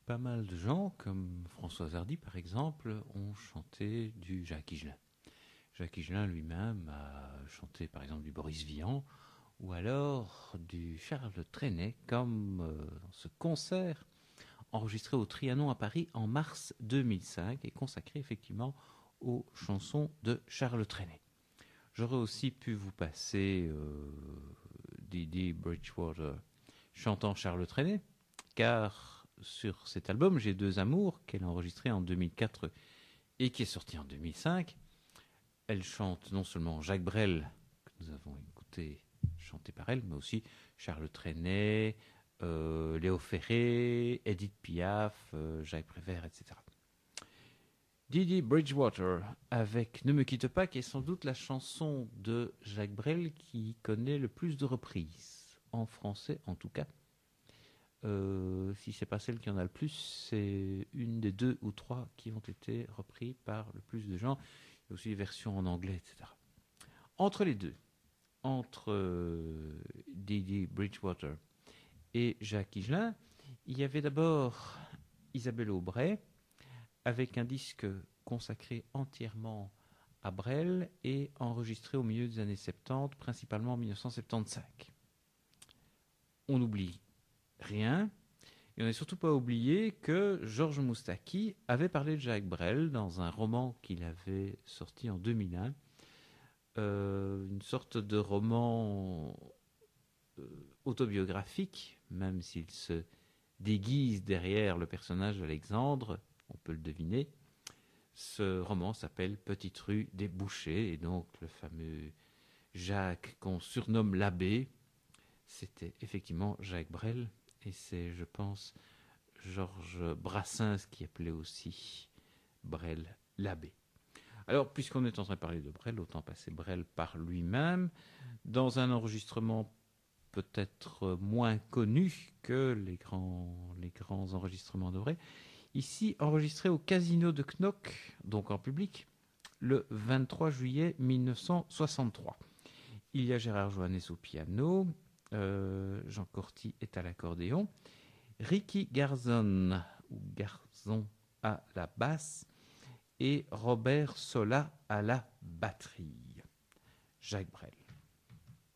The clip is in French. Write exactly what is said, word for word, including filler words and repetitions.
pas mal de gens, comme Françoise Hardy par exemple, ont chanté du Jacques Higelin. Jacques Higelin lui-même a chanté par exemple du Boris Vian ou alors du Charles Trenet, comme euh, dans ce concert enregistré au Trianon à Paris en mars deux mille cinq et consacré effectivement aux chansons de Charles Trenet. J'aurais aussi pu vous passer euh, Didi Bridgewater chantant Charles Trenet, car sur cet album, J'ai deux amours, qu'elle a enregistré en deux mille quatre et qui est sorti en deux mille cinq, elle chante non seulement Jacques Brel, que nous avons écouté chanté par elle, mais aussi Charles Trenet, euh, Léo Ferré, Edith Piaf, euh, Jacques Prévert, et cetera. Didi Bridgewater avec Ne me quitte pas, qui est sans doute la chanson de Jacques Brel qui connaît le plus de reprises, en français en tout cas. Euh, si c'est pas celle qui en a le plus, c'est une des deux ou trois qui ont été repris par le plus de gens. Il y a aussi des versions en anglais, et cetera. Entre les deux, entre euh, Didi Bridgewater et Jacques Higelin, il y avait d'abord Isabelle Aubray, avec un disque consacré entièrement à Brel et enregistré au milieu des années soixante-dix, principalement en mille neuf cent soixante-quinze. On n'oublie rien, et on n'est surtout pas oublié que Georges Moustaki avait parlé de Jacques Brel dans un roman qu'il avait sorti en deux mille un, euh, une sorte de roman euh, autobiographique, même s'il se déguise derrière le personnage d'Alexandre, on peut le deviner. Ce roman s'appelle Petite rue des Bouchers, et donc le fameux Jacques qu'on surnomme l'abbé, c'était effectivement Jacques Brel, et c'est, je pense, Georges Brassens qui appelait aussi Brel l'abbé. Alors, puisqu'on est en train de parler de Brel, autant passer Brel par lui-même, dans un enregistrement peut-être moins connu que les grands, les grands enregistrements de Brel, ici enregistré au Casino de Knock, donc en public, le vingt-trois juillet mille neuf cent soixante-trois. Il y a Gérard Joannes au piano, euh, Jean Corty est à l'accordéon, Ricky Garzon, ou Garzon à la basse, et Robert Sola à la batterie. Jacques Brel.